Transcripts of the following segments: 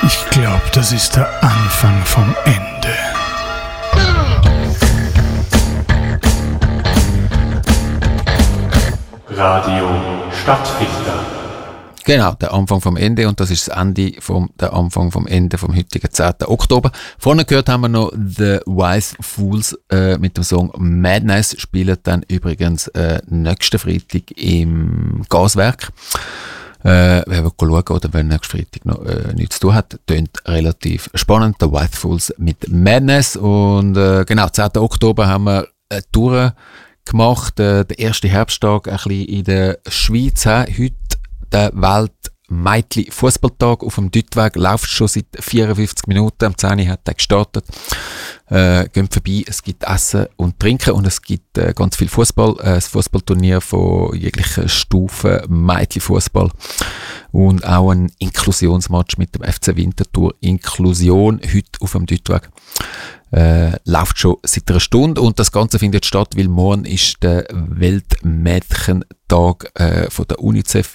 Ich glaube, das ist der Anfang vom Ende. Radio Stadtfilter. Genau, der Anfang vom Ende, und das ist das Ende der Anfang vom Ende vom heutigen 10. Oktober. Vorne gehört haben wir noch The Wise Fools mit dem Song Madness, spielen dann übrigens nächsten Freitag im Gaswerk. Wer will schauen oder wer nächsten Freitag noch nichts zu tun hat, tönt relativ spannend. The Wise Fools mit Madness, und genau, 10. Oktober haben wir eine Tour gemacht, der erste Herbsttag ein bisschen in der Schweiz. Heute der Welt-Meitli-Fußballtag auf dem Düttweg, läuft schon seit 54 Minuten, am 10 Uhr hat er gestartet. Geht vorbei, es gibt Essen und Trinken, und es gibt ganz viel Fußball, ein Fußballturnier von jeglicher Stufe, Meitli-Fußball, und auch ein Inklusionsmatch mit dem FC Winterthur Inklusion heute auf dem Düttweg. Läuft schon seit einer Stunde, und das Ganze findet statt, weil morgen ist der Weltmädchentag von der UNICEF,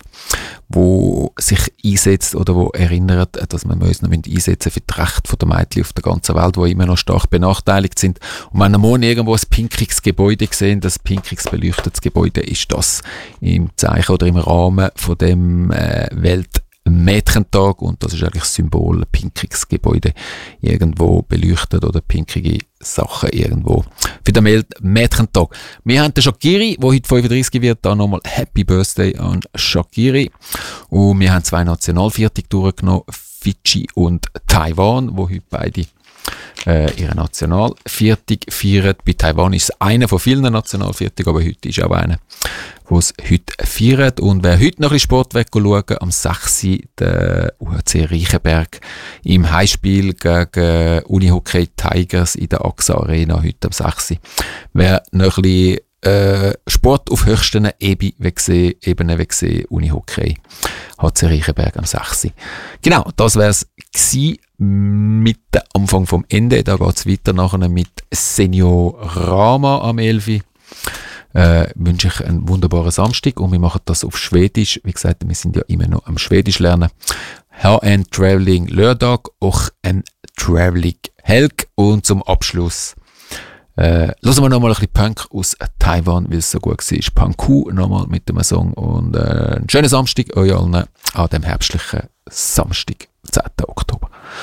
wo sich einsetzt oder wo erinnert, dass wir uns noch einsetzen für die Rechte der Mädchen auf der ganzen Welt, die immer noch stark benachteiligt sind. Und wenn wir morgen irgendwo ein pinkiges Gebäude sehen, das pinkiges beleuchtetes Gebäude, ist das im Zeichen oder im Rahmen von dem Weltmädchentag, und das ist eigentlich das Symbol, ein pinkiges Gebäude irgendwo beleuchtet oder pinkige Sachen irgendwo für den Weltmädchentag. Wir haben den Shaqiri, der heute 35 wird, da nochmal Happy Birthday an Shaqiri. Und wir haben 2 Nationalviertel durchgenommen, Fidschi und Taiwan, wo heute beide ihre Nationalviertel feiern. Bei Taiwan ist es einer von vielen Nationalvierteln, aber heute ist auch einer, der es heute feiert. Und wer heute noch ein bisschen Sport schauen, am 6. der UHC Reichenberg im Heimspiel gegen Unihockey Tigers in der AXA Arena heute am 6. Wer noch ein bisschen Sport auf höchsten Ebene gesehen, Unihockey HC Reichenberg am 6. Genau, das wäre es mit dem Anfang vom Ende. Da geht es weiter nachher mit Seniorama am 11. Wünsche ich einen wunderbaren Samstag, und wir machen das auf Schwedisch. Wie gesagt, wir sind ja immer noch am Schwedisch lernen. Ha en traveling lördag och en traveling helg, und zum Abschluss hören wir nochmal ein bisschen Punk aus Taiwan, weil es so gut war. Punku nochmal mit dem Song, und einen schönen Samstag euch allen an dem herbstlichen Samstag, 10. Oktober.